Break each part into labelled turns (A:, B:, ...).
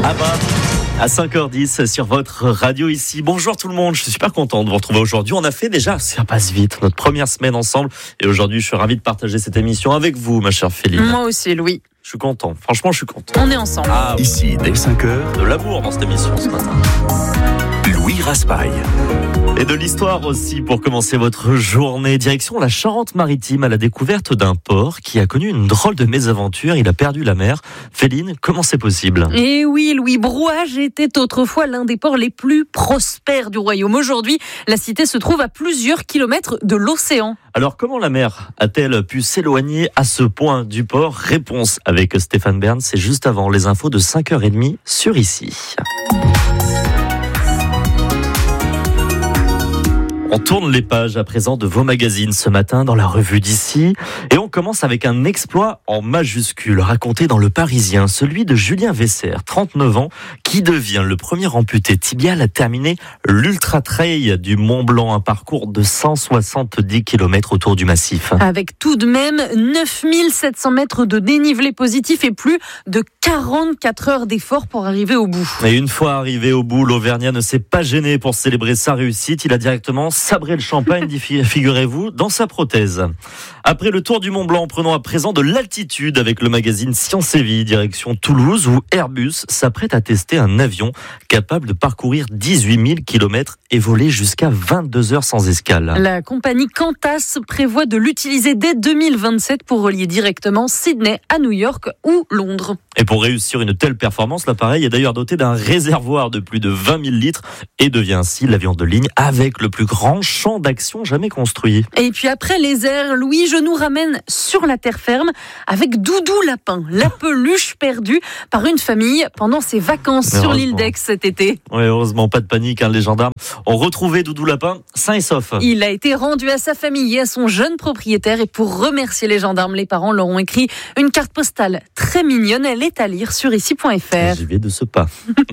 A: À 5h10 sur votre radio ici. Bonjour tout le monde, je suis super content de vous retrouver aujourd'hui. On a fait déjà, ça passe vite, notre première semaine ensemble. Et aujourd'hui, je suis ravi de partager cette émission avec vous, ma chère Féline.
B: Moi aussi, Louis.
A: Je suis content, franchement, je suis content.
B: On est ensemble.
C: Ici, dès 5h,
A: De l'amour dans cette émission ce matin.
C: Louis Raspail.
A: Et de l'histoire aussi pour commencer votre journée. Direction la Charente-Maritime à la découverte d'un porc qui a connu une drôle de mésaventure. Il a perdu la mer. Féline, comment c'est possible ?
B: Et oui, Louis, Brouage était autrefois l'un des ports les plus prospères du royaume. Aujourd'hui, la cité se trouve à plusieurs kilomètres de l'océan.
A: Alors comment la mer a-t-elle pu s'éloigner à ce point du port ? Réponse avec Stéphane Bern, c'est juste avant les infos de 5h30 sur Ici. On tourne les pages à présent de vos magazines ce matin dans la revue d'Ici. Et on commence avec un exploit en majuscule raconté dans Le Parisien, celui de Julien Vesser, 39 ans, qui devient le premier amputé tibial à terminer l'Ultra Trail du Mont Blanc, un parcours de 170 km autour du massif.
B: Avec tout de même 9700 mètres de dénivelé positif et plus de 44 heures d'effort pour arriver au bout.
A: Et une fois arrivé au bout, l'Auvergnat ne s'est pas gêné pour célébrer sa réussite. Il a directement sabré le champagne, figurez-vous, dans sa prothèse. Après le tour du Mont Blanc, prenons à présent de l'altitude avec le magazine Science et Vie, direction Toulouse, où Airbus s'apprête à tester un avion capable de parcourir 18 000 km et voler jusqu'à 22 heures sans escale.
B: La compagnie Qantas prévoit de l'utiliser dès 2027 pour relier directement Sydney à New York ou Londres.
A: Et pour réussir une telle performance, l'appareil est d'ailleurs doté d'un réservoir de plus de 20 000 litres et devient ainsi l'avion de ligne avec le plus grand champ d'action jamais construit.
B: Et puis après les airs, Louis, je nous ramène sur la terre ferme avec Doudou Lapin, la peluche perdue par une famille pendant ses vacances sur l'île d'Aix cet été.
A: Oui, heureusement, pas de panique, les gendarmes ont retrouvé Doudou Lapin sain et sauf.
B: Il a été rendu à sa famille et à son jeune propriétaire et pour remercier les gendarmes, les parents leur ont écrit une carte postale très mignonne, elle est à lire sur ici.fr.
A: J'y vais de ce pas.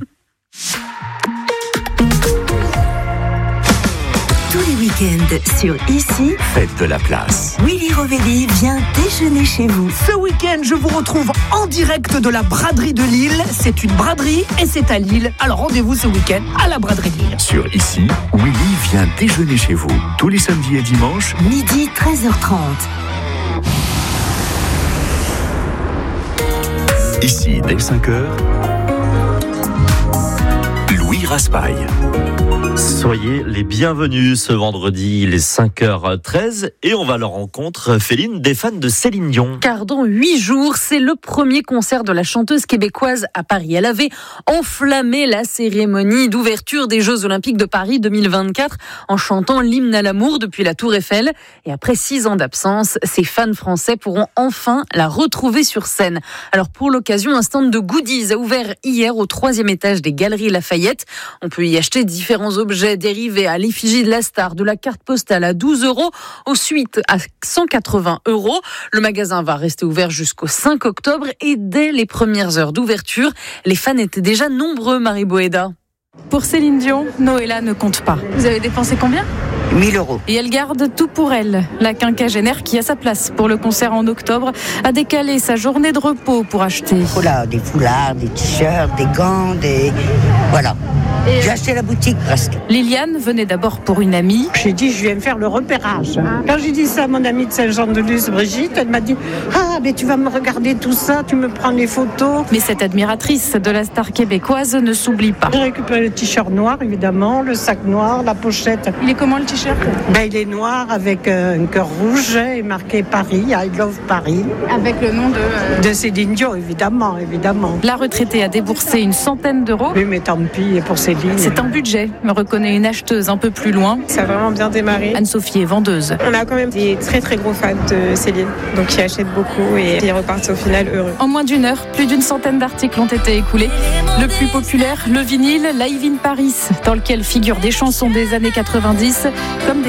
D: Tous les week-ends sur Ici,
C: Faites de la place.
D: Willy Rovelli vient déjeuner chez vous.
E: Ce week-end, je vous retrouve en direct de la braderie de Lille. C'est une braderie et c'est à Lille. Alors rendez-vous ce week-end à la braderie de Lille.
C: Sur Ici, Willy vient déjeuner chez vous. Tous les samedis et dimanches,
D: Midi 13h30.
C: Ici, dès 5h, Louis Raspail.
A: Soyez les bienvenus ce vendredi, il est 5h13 et on va à la rencontre, Féline, des fans de Céline Dion.
B: Car dans 8 jours, c'est le premier concert de la chanteuse québécoise à Paris. Elle avait enflammé la cérémonie d'ouverture des Jeux Olympiques de Paris 2024 en chantant l'hymne à l'amour depuis la Tour Eiffel. Et après 6 ans d'absence, ses fans français pourront enfin la retrouver sur scène. Alors pour l'occasion, un stand de goodies a ouvert hier au 3e étage des Galeries Lafayette. On peut y acheter différents objets dérivés à l'effigie de la star, de la carte postale à 12 €, aux suites à 180 €. Le magasin va rester ouvert jusqu'au 5 octobre et dès les premières heures d'ouverture, les fans étaient déjà nombreux, Marie Boéda.
F: Pour Céline Dion, Noëlla ne compte pas. Vous avez dépensé combien ?
G: 1 000 €.
F: Et elle garde tout pour elle. La quinquagénaire qui a sa place pour le concert en octobre a décalé sa journée de repos pour acheter.
G: Voilà, des foulards, des t-shirts, des gants, Voilà. J'ai acheté la boutique presque.
F: Liliane venait d'abord pour une amie.
H: J'ai dit, je viens faire le repérage. Quand j'ai dit ça à mon amie de Saint-Jean-de-Luz, Brigitte, elle m'a dit, mais tu vas me regarder tout ça, tu me prends les photos.
F: Mais cette admiratrice de la star québécoise ne s'oublie pas.
H: J'ai récupéré le t-shirt noir, évidemment, le sac noir, la pochette.
F: Il est comment le t-shirt ?
H: Il est noir avec un cœur rouge et marqué Paris, I love Paris.
F: Avec le nom
H: de Céline Dion, évidemment.
F: La retraitée a déboursé une centaine d'euros.
H: Oui, mais tant pis, pour Céline.
F: C'est un budget, me reconnaît une acheteuse un peu plus loin.
I: Ça a vraiment bien démarré.
F: Anne-Sophie est vendeuse.
I: On a quand même des très très gros fans de Céline, donc ils achètent beaucoup et ils repartent au final heureux.
F: En moins d'une heure, plus d'une centaine d'articles ont été écoulés. Le plus populaire, le vinyle Live in Paris, dans lequel figurent des chansons des années 90, comme